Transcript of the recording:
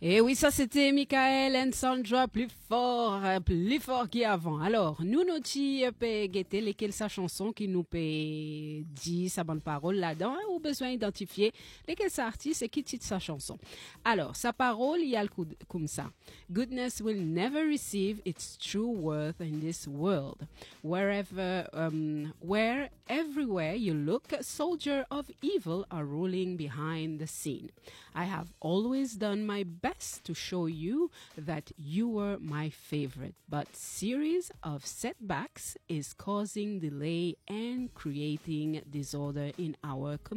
Et oui, ça c'était Michael and Sandra plus fort qu'avant. Alors, nous nous peut guetter lesquelles sa chanson qui nous peut dire sa bonne parole là-dedans, ou besoin d'identifier lesquels sa artiste et qui titre sa chanson. Alors, sa parole, il y a le coup comme ça. Goodness will never receive its true worth in this world. Where everywhere you look, soldiers of evil are ruling behind the scene. I have always done my best to show you that you were my favorite, but series of setbacks is causing delay and creating disorder in our community.